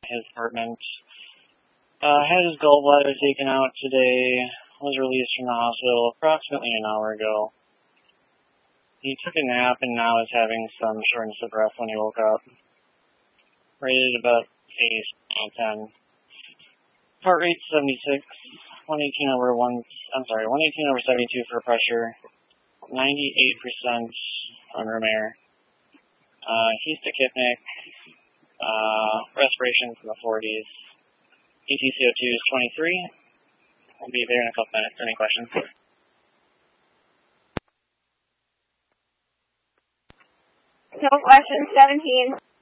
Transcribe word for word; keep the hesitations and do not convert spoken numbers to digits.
his apartment. Uh, had his gallbladder taken out today. Was released from the hospital approximately an hour ago. He took a nap and now is having some shortness of breath when he woke up. Rated about eight out of ten. Heart rate seventy-six. one eighteen over one. I'm sorry, one eighteen over seventy-two for pressure. ninety-eight percent on room air. Uh, he's tachypnic. Uh, respiration from the forties. E T C O two is twenty-three. I'll be there in a couple minutes. Any questions? No questions. seventeen.